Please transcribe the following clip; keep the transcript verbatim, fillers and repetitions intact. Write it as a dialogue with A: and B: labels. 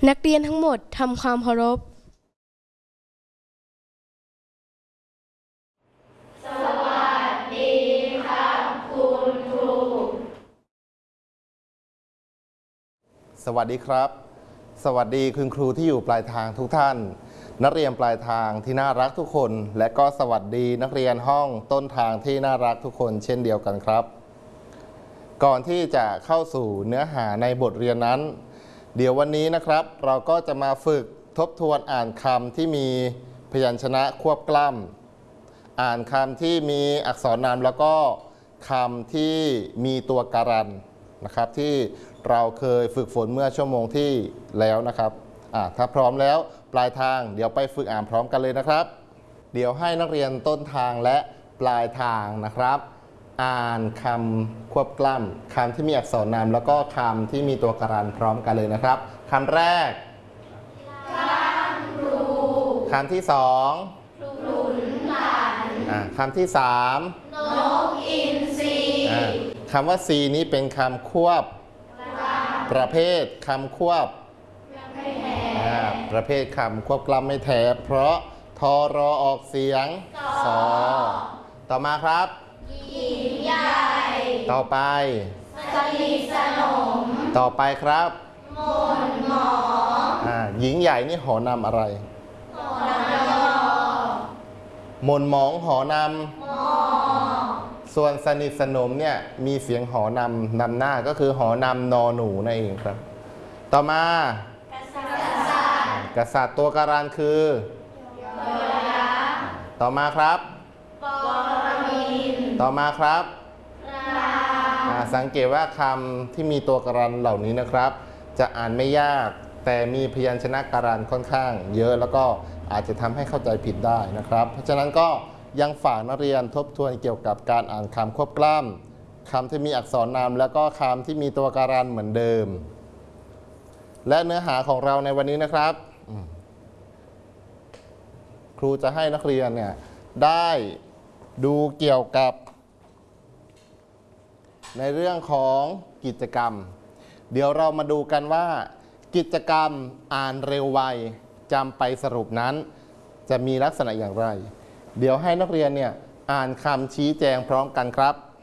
A: นักเรียนทั้งหมดทำความเคารพ
B: สวัสดีครับคุณครู
C: สวัสดีครับสวัสดีคุณครูที่อยู่ปลายทางทุกท่านนักเรียนปลายทางที่น่ารักทุกคนและก็สวัสดีนักเรียนห้องต้นทางที่น่ารักทุกคนเช่นเดียวกันครับก่อนที่จะเข้าสู่เนื้อหาในบทเรียนนั้นเดี๋ยววันนี้นะครับเราก็จะมาฝึกทบทวนอ่านคำที่มีพยัญชนะควบกล้ำอ่านคำที่มีอักษรนามแล้วก็คำที่มีตัวการันนะครับที่เราเคยฝึกฝนเมื่อชั่วโมงที่แล้วนะครับถ้าพร้อมแล้วปลายทางเดี๋ยวไปฝึกอ่านพร้อมกันเลยนะครับเดี๋ยวให้นักเรียนต้นทางและปลายทางนะครับอ่านคำควบกล้ำคำที่มีอักษรนามแล้วก็คำที่มีตัวการันพร้อมกันเลยนะครับคำแรกครูคำที่สองหลุนหลันคำที่สามนกอินทรีคำว่าซีนี้เป็นคำควบประเภทคำควบประเภทคำควบกล้ำไม่แถบเพราะทอรอออกเสียงสอต่อมาครับหญิงใหญ่ต่อไปสนิทสนมต่อไปครับมนหมองหญิงใหญ่นี่หอนำอะไรหอนำมนหมองหอนำส่วนสนิทสนมเนี่ยมีเสียงหอนำนำหน้าก็คือหอนำนอหนูนั่นเองครับต่อมากษัตริย์กษัตริย์ตัวการันคือต่อมาครับปรมินทร์ต่อมาครับสังเกตว่าคำที่มีตัวการันเหล่านี้นะครับจะอ่านไม่ยากแต่มีพยัญชนะการันค่อนข้างเยอะแล้วก็อาจจะทำให้เข้าใจผิดได้นะครับเพราะฉะนั้นก็ยังฝากนักเรียนทบทวนเกี่ยวกับการอ่านคำควบกล้ำคำที่มีอักษรนามแล้วก็คำที่มีตัวการันเหมือนเดิมและเนื้อหาของเราในวันนี้นะครับครูจะให้นักเรียนเนี่ยได้ดูเกี่ยวกับในเรื่องของกิจกรรมเดี๋ยวเรามาดูกันว่ากิจกรรมอ่านเร็วไวจำไปสรุปนั้นจะมีลักษณะอย่างไรเดี๋ยวให้นักเรียนเนี่ยอ่านคำชี้แจงพร้อมกันครับ